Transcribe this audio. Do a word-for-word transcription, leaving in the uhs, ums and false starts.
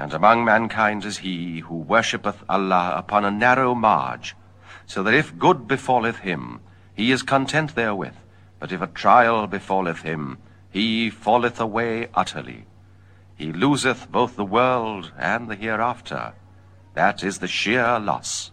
And among mankind is he who worshippeth Allah upon a narrow marge, so that if good befalleth him, he is content therewith, but if a trial befalleth him, he falleth away utterly. He loseth both the world and the hereafter. That is the sheer loss.